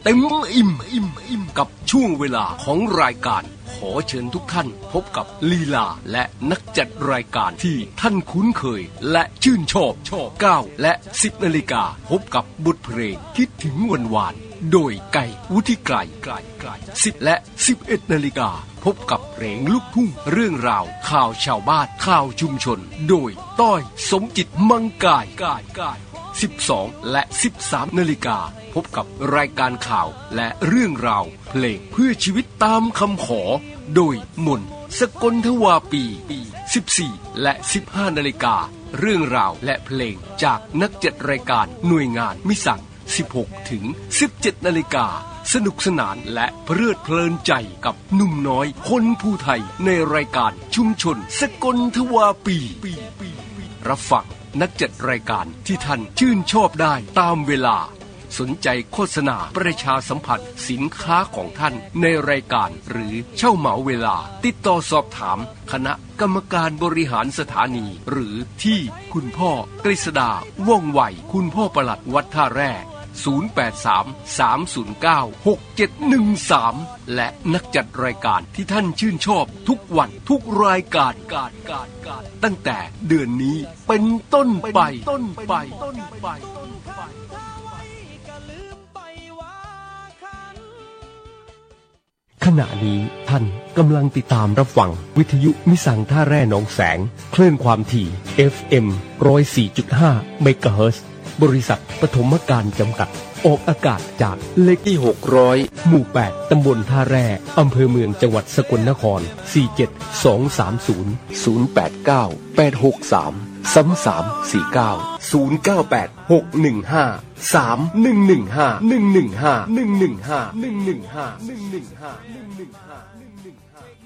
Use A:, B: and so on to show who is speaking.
A: เต็มอิ่มกับช่วงเวลาของรายการขอเชิญทุกท่านพบกับลีลาและนักจัดรายการที่ท่านคุ้นเคยและชื่นชอบ9 และ 10 นาฬิกาพบกับบทเพลงคิดถึงวันวานโดยไก่วุฒิไกร10 และ 11 นาฬิกาพบกับเพลงลูกทุ่งเรื่องราวข่าวชาวบ้านข่าวชุมชนโดยต้อยสมจิตมังกาย12 และ 13 นาฬิกาพบกับรายการข่าวและเรื่องราวเพลงเพื่อชีวิตตามคำขอโดยมนสกลทวาปี14 และ 15 นาฬิกาเรื่องราวและเพลงจากนักจัดรายการหน่วยงานมิสั่ง16 ถึง 17 นาฬิกาสนุกสนานและเพลิดเพลินใจกับหนุ่มน้อยคนภูไทยในรายการชุมชนสกลทวาปีรับฟังนักจัดรายการที่ท่านชื่นชอบได้ตามเวลาสนใจโฆษณาประชาสัมพันธ์สินค้าของท่านในรายการหรือเช่าเหมาเวลาติดต่อสอบถามคณะกรรมการบริหารสถานีหรือที่คุณพ่อกฤษดาว่องไวคุณพ่อปลัดวัดท่าแร่083-309-6713และนักจัดรายการที่ท่านชื่นชอบทุกวันทุกรายการตั้งแต่เดือนนี้เป็นต้นไปขณะนี้ท่านกำลังติดตามรับฟังวิทยุมิสังท่าแร่หนองแสงคลื่นความถี่ FM 104.5 เมกะเฮิรตซ์บริษัทปฐมการจำกัดออกอากาศจากเลขที่600หมู่8ตำบลท่าแร่อำเภอเมืองจังหวัดสกลนคร472086349 0986153115115